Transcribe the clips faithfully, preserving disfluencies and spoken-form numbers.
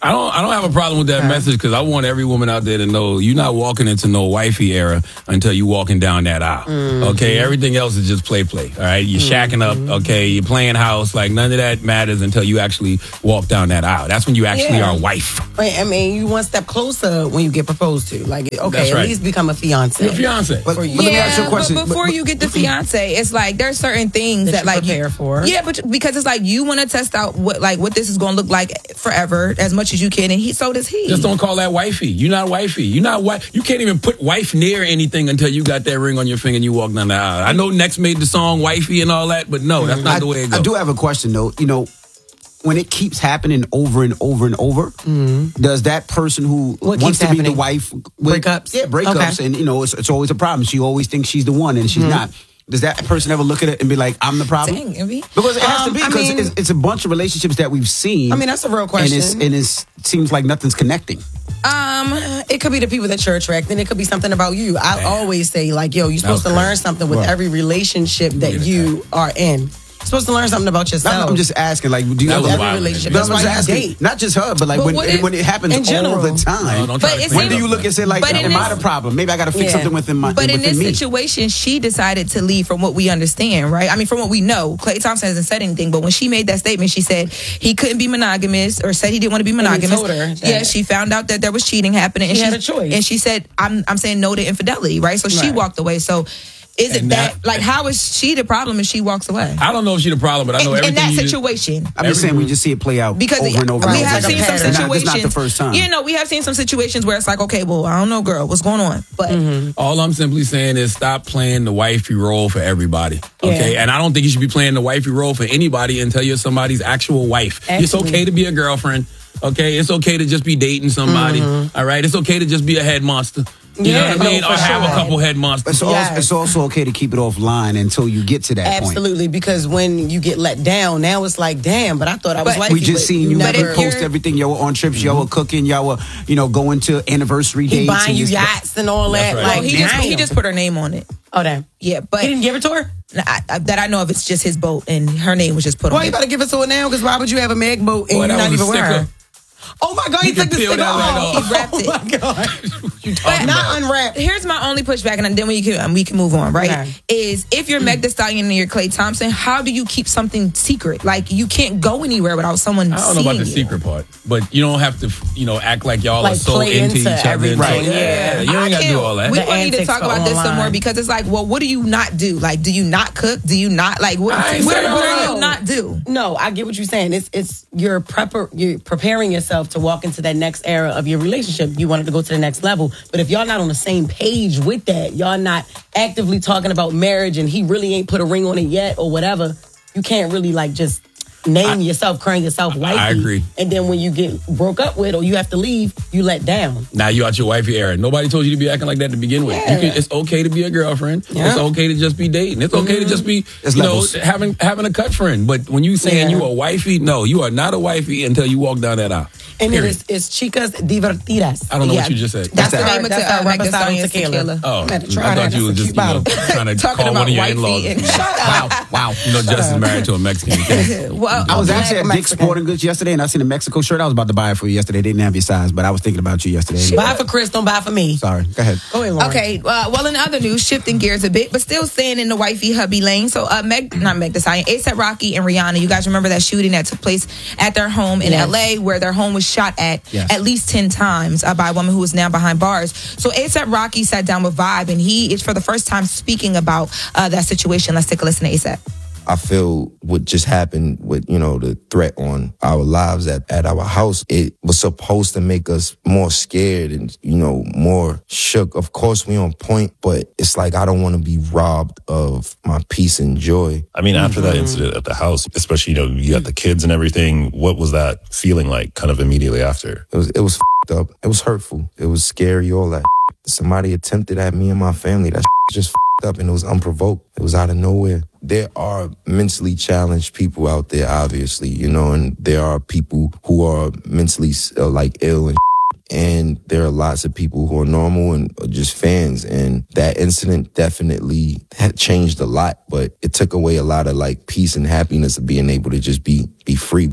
I don't I don't have a problem with that okay. message because I want every woman out there to know you're not walking into no wifey era until you're walking down that aisle. Mm-hmm. Okay, everything else is just play play. All right, you're mm-hmm. shacking up. Okay, you're playing house. Like none of that matters until you actually walk down that aisle. That's when you actually yeah. are a wife. I mean, you one step closer when you get proposed to. Like okay, right. at least become a fiance. You're a fiance. But, but yeah, let me ask you a question. But before but, you get the fiance, it's like there's certain things that, that you like prepare you, for. Yeah, but because it's like you want to test out what like what this is going to look like forever as much as you can, and he so does he. Just don't call that wifey. You're not wifey. You're not wife. You can't even put wife near anything until you got that ring on your finger and you walk down the aisle. I know Next made the song wifey and all that, but no, that's not I, the way it goes. I do have a question though. You know, when it keeps happening over and over and over, mm-hmm. does that person who what wants to happening? be the wife with, breakups? Yeah, breakups, okay. and you know, it's, it's always a problem. She always thinks she's the one, and she's mm-hmm. not. Does that person ever look at it and be like, I'm the problem? Dang, Envy. Because it has um, to be, I because mean, it's, it's a bunch of relationships that we've seen. I mean, that's a real question. And, it's, and it's, it seems like nothing's connecting. Um, it could be the people that you're attracting. It could be something about you. I Damn. always say, like, yo, you're supposed to crazy. learn something with Right. every relationship that you are in. You're supposed to learn something about yourself. I'm just asking, like, do you That have every relationship? That's That's why why you asking, date. not just her, but like But when if, when it happens in general, all the time. No, don't try but to it explain When do you look and say, like, But am in I this- the problem? Maybe I got to fix Yeah. something within my But in within this me. situation, she decided to leave from what we understand, right? I mean, from what we know. Klay Thompson hasn't said anything, but when she made that statement, she said he couldn't be monogamous or said he didn't want to be monogamous. told her that. Yeah, she found out that there was cheating happening. She and had a choice. And she said, I'm, I'm saying no to infidelity, right? So she Right. walked away. So is it And that, that- like, how is she the problem if she walks away? I don't know if she's the problem, but I know in, in everything that you situation. I'm just saying we just see it play out Because over and over we and over. have like seen a some pattern. situations. It's not the first time. You know, we have seen some situations where it's like, okay, well, I don't know, girl, what's going on? But Mm-hmm. All I'm simply saying is stop playing the wifey role for everybody. Okay? Yeah. And I don't think you should be playing the wifey role for anybody until you're somebody's actual wife. Actually. It's okay to be a girlfriend. Okay? It's okay to just be dating somebody. Mm-hmm. All right? It's okay to just be a head monster. You Yeah, know what I mean? no, Or for have a sure. couple head monsters. It's, also, Yes. it's also okay to keep it offline until you get to that point. Absolutely, because when you get let down, now it's like, damn, but I thought I was But- wifey. We just but seen you But never if post you're- everything. Y'all were on trips. Y'all were cooking. Y'all were, you know, going to anniversary He dates. buying and you just- yachts and all That's that. right. Like, well, he just he damn. just put her name on it. Oh, damn. Yeah, but He didn't give it to her? I, I, that I know of, it's just his boat, and her name was just put Well, on you it. better give it to her now, because why would you have a mag boat and Boy, you're that not was a even wearing her? sticker. Oh my God, he You can took the peel sticker that right off. off. He wrapped it. Oh my God. You But talking Not about? unwrapped. Here's my only pushback, and then we can um, we can move on. Right? Okay. Is if you're Meg Thee Stallion and you're Klay Thompson, how do you keep something secret? Like you can't go anywhere without someone. I don't know seeing about the you. secret part, but you don't have to, you know, act like y'all Like are so play into into each other. everything. Right. Yeah. Yeah. You I ain't got to do can't- all that. We The gonna need to antics talk for about this some online. more because it's like, well, what do you not do? Like, do you not cook? Do you not like what? I ain't What, saying what no. do you not do? No, I get what you're saying. It's it's you're prepar you're preparing yourself to walk into that next era of your relationship. You wanted to go to the next level, but if y'all not on the same page with that, y'all not actively talking about marriage, and he really ain't put a ring on it yet or whatever, you can't really like just name I- yourself, crown yourself wifey. I agree. And then when you get broke up with or you have to leave, you let down. Now you out your wifey era. Nobody told you to be acting like that to begin with. Yeah. You can, it's okay to be a girlfriend. Yeah. It's okay to just be dating. It's okay to just be, It's you levels. know, having having a cut friend. But when you saying Yeah. you a wifey, no, you are not a wifey until you walk down that aisle. And it Period. is it's chicas divertidas. I don't know Yeah. what you just said. That's the That's name of that's the our uh, Meg Thee reposado Stallion's tequila. tequila. Oh, I'm gonna try I that. thought you were That's a just, cute you know, bottle. trying to Talking call about one of your wifey in-laws. and- wow, wow. You know, Justin's married to a Mexican kid. Well, I was Black actually at Dick's Mexican. Sporting Goods yesterday, and I seen a Mexico shirt. I was about to buy it for you yesterday. They didn't have your size, but I was thinking about you yesterday. Buy for Chris, don't buy for me. Sorry. Go ahead. Go ahead, Lauren. Okay, uh, well, in other news, shifting gears a bit, but still staying in the wifey hubby lane. So, uh, Meg, not Meg Thee Stallion, A$AP Rocky and Rihanna. You guys remember that shooting that took place at their home in Yes. L A, where their home was shot at Yes. at least ten times uh, by a woman who is now behind bars. So, A$AP Rocky sat down with Vibe, and he is for the first time speaking about uh, that situation. Let's take a listen to A$AP. I feel what just happened with, you know, the threat on our lives at, at our house, it was supposed to make us more scared and, you know, more shook. Of course, we on point, but it's like I don't want to be robbed of my peace and joy. I mean, after that incident at the house, especially, you know, you got the kids and everything, what was that feeling like kind of immediately after? It was, it was f***ed up. It was hurtful. It was scary, all that. Somebody attempted at me and my family. That just f***ed up, and it was unprovoked. It was out of nowhere. There are mentally challenged people out there, obviously, you know, and there are people who are mentally uh, like ill and and there are lots of people who are normal and are just fans. And that incident definitely had changed a lot, but it took away a lot of like peace and happiness of being able to just be be free.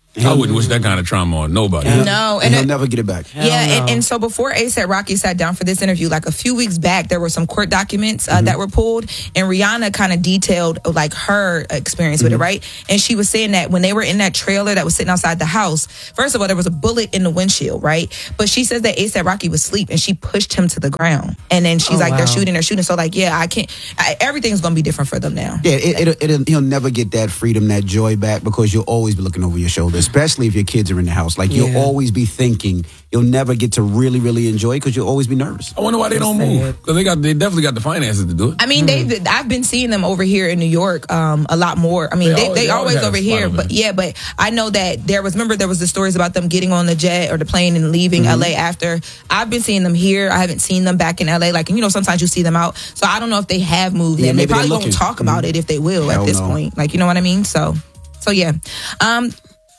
I wouldn't wish that kind of trauma on nobody. No, and, and he'll it- never get it back. Yeah, and, and so before ASAP Rocky sat down for this interview, like a few weeks back, there were some court documents uh, mm-hmm. that were pulled, and Rihanna kind of detailed like her experience mm-hmm. with it, right? And she was saying that when they were in that trailer that was sitting outside the house, first of all, there was a bullet in the windshield, right? But she says that ASAP Rocky was asleep, and she pushed him to the ground. And then she's oh, like, wow. they're shooting, they're shooting. So like, yeah, I can't. I, everything's gonna be different for them now. Yeah, it, it, it, he'll never get that freedom, that joy back because you'll always be looking over your shoulder, especially if your kids are in the house. Like you'll Yeah. always be thinking. You'll never get to really, really enjoy because you'll always be nervous. I wonder why they don't move. Because they got, they definitely got the finances to do it. I mean, Mm-hmm. they. I've been seeing them over here in New York um, a lot more. I mean, They they, always- they they always always had a over spot here, over but there. yeah, but I know that there was. Remember, there was the stories about them getting on the jet or the plane and leaving Mm-hmm. L A after. I've been seeing them here. I haven't seen them back in L A. Like, you know, sometimes you see them out. So I don't know if they have moved. Yeah, and they maybe they're probably won't looking. talk about it if they will Hell at this no. point. Like, you know what I mean? So, so yeah. Um.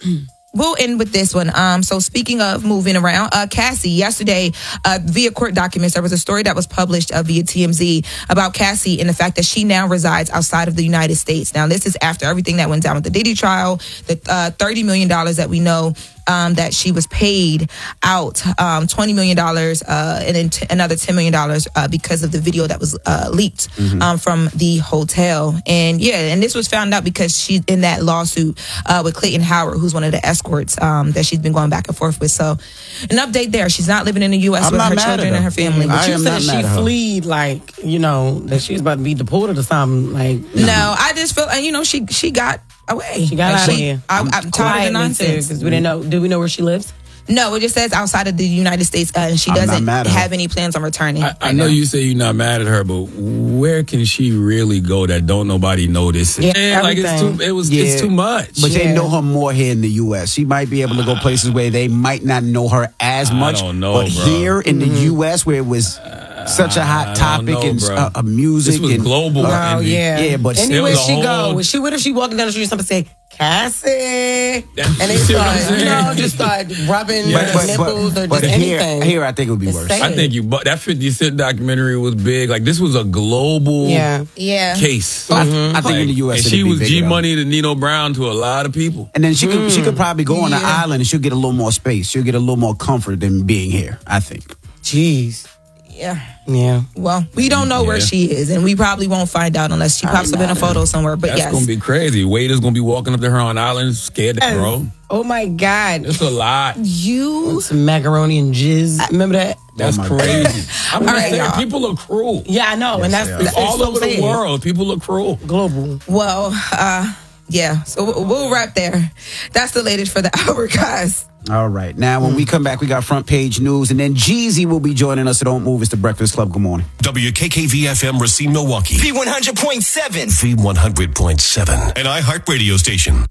We'll end with this one. Um, so speaking of moving around, uh, Cassie, yesterday, uh, via court documents, there was a story that was published uh, via T M Z about Cassie and the fact that she now resides outside of the United States. Now, this is after everything that went down with the Diddy trial, the uh, thirty million dollars that we know um, that she was paid out, um, twenty million dollars, uh, and then t- another ten million dollars uh, because of the video that was uh, leaked Mm-hmm. um, from the hotel. And yeah, and this was found out because she's in that lawsuit uh, with Clayton Howard, who's one of the escorts um, that she's been going back and forth with. So an update there. She's not living in the U S I'm with not her mad at children her. and her family. I But you am said not she mad at her. fleed, like, you know, that she was about to be deported or something. Like, No, I just feel, and you know, she she got away. She got Like, out of she- here. I, I'm tired of the nonsense. Because we didn't know. Do we know where she lives? No, it just says outside of the United States, uh, and she I'm not doesn't mad at her. have any plans on returning. I, I right know now. you say you're not mad at her, but where can she really go that don't nobody notice? Yeah, Man, like it's everything. too, it was, Yeah. it's too much. But they Yeah. know her more here in the U S. She might be able to go places where they might not know her as I much. don't know, but bro. here in the U S, where it was such a I hot don't topic know, and bro. uh, uh, music, This was and, global. Uh, And Oh, the- yeah. yeah, but Anywhere it was a she whole- go, when she, what if she walking down the street and somebody say, Cassie? And they You see what I'm start, you saying? know, just start rubbing Yeah. her But- nipples or but just here, anything. here I think it would be It's worse. sad. I think you, but that fifty Cent documentary was big. Like this was a global Yeah. yeah. case. I, I think in the U S and it'd she be was bigger, G though. Money to Nino Brown to a lot of people. And then she could she could probably go on an Yeah. island and she'll get a little more space. She'll get a little more comfort than being here, I think. Jeez. Yeah. Yeah. Well, we don't know where Yeah. she is, and we probably won't find out unless she pops up in a pphoto somewhere. But That's yes, gonna be crazy. Waiter's gonna be walking up to her on island, scared to bro. Oh my God. It's a lot. you. Some macaroni and jizz. Remember that? That's my crazy. I'm All right, saying y'all. people are cruel. Yeah, I know. and that's, they are. that's All so over the sad. world, people are cruel. Global. Well, uh, yeah. So we'll- we'll wrap there. That's the latest for the hour, guys. All right. Now, when we come back, we got front page news, and then Jeezy will be joining us. So don't move. It's the Breakfast Club. Good morning. W K K V F M Racine, Milwaukee. V one hundred point seven. V one hundred point seven. An iHeart radio station.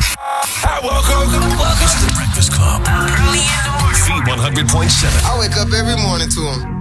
Hi, welcome. Welcome to the Breakfast Club. Early in the morning. V one hundred point seven. I wake up every morning to him.